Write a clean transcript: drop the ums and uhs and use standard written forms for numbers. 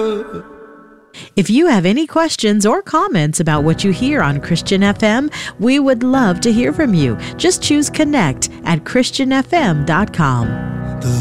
If you have any questions or comments about what you hear on Christian FM, we would love to hear from you. Just choose Connect at ChristianFM.com.